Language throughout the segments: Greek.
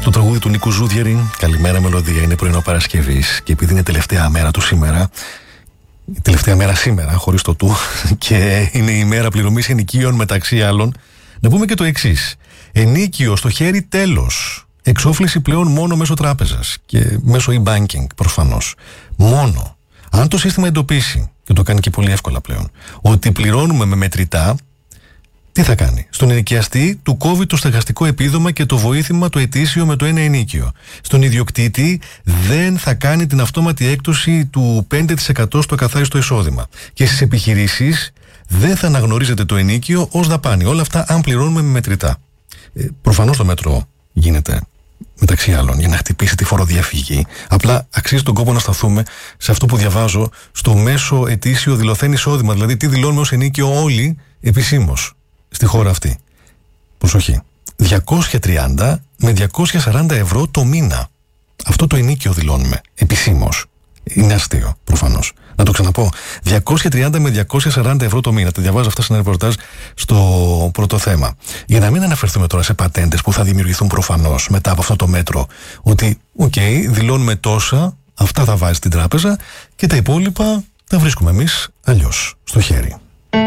Το τραγούδι του Νίκου Ζούδιερη, Καλημέρα Μελωδία, είναι πρωινό Παρασκευής. Και επειδή είναι τελευταία μέρα του σήμερα, η τελευταία μέρα σήμερα, χωρίς το του, και είναι η μέρα πληρωμής ενοικίων μεταξύ άλλων, να πούμε και το εξής. Ενίκιο στο χέρι τέλος. Εξόφληση πλέον μόνο μέσω τράπεζας και μέσω e-banking προφανώς. Μόνο. Αν το σύστημα εντοπίσει, και το κάνει και πολύ εύκολα πλέον, ότι πληρώνουμε με μετρητά, τι θα κάνει? Στον ενοικιαστή του κόβει το στεγαστικό επίδομα και το βοήθημα το ετήσιο με το ένα ενίκιο. Στον ιδιοκτήτη δεν θα κάνει την αυτόματη έκπτωση του 5% στο καθάριστο εισόδημα. Και στις επιχειρήσεις δεν θα αναγνωρίζεται το ενίκιο ως δαπάνη. Όλα αυτά αν πληρώνουμε με μετρητά. Προφανώς το μέτρο γίνεται μεταξύ άλλων για να χτυπήσει τη φοροδιαφυγή. Απλά αξίζει τον κόπο να σταθούμε σε αυτό που διαβάζω στο μέσο ετήσιο δηλωθέν εισόδημα. Δηλαδή τι δηλώνουμε ως ενίκιο όλοι επισήμως στη χώρα αυτή. Προσοχή. 230 με 240 ευρώ το μήνα. Αυτό το ενίκιο δηλώνουμε επισήμως. Είναι αστείο, προφανώς. Να το ξαναπώ. 230 με 240 ευρώ το μήνα. Τα διαβάζω αυτά σε ένα ρεπορτάζ στο πρώτο θέμα. Για να μην αναφερθούμε τώρα σε πατέντες που θα δημιουργηθούν προφανώς μετά από αυτό το μέτρο. Ότι, δηλώνουμε τόσα, αυτά θα βάζει στην τράπεζα και τα υπόλοιπα τα βρίσκουμε εμείς αλλιώς στο χέρι.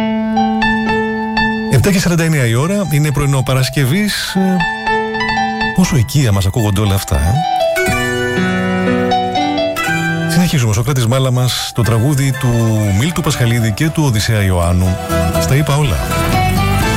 7:49 η ώρα, είναι πρωινό Παρασκευής. Πόσο οικία μας ακούγονται όλα αυτά, Συνεχίζουμε. Ο Σωκράτης Μάλαμας, το τραγούδι του Μίλτου Πασχαλίδη και του Οδυσσέα Ιωάννου. Στα είπα όλα.